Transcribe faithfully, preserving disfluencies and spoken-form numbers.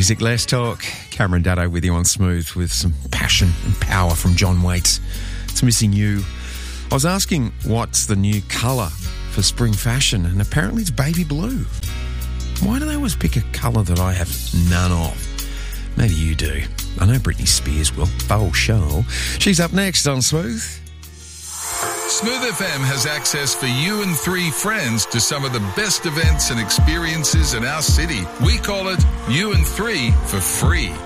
music, less talk. Cameron Daddo with you on Smooth with some passion and power from John Waits. It's Missing You. I was asking what's the new colour for spring fashion, and apparently it's baby blue. Why do they always pick a colour that I have none of? Maybe you do. I know Britney Spears will. Oh, show. She's up next on Smooth. Smooth F M has access for you and three friends to some of the best events and experiences in our city. We call it You and Three for free.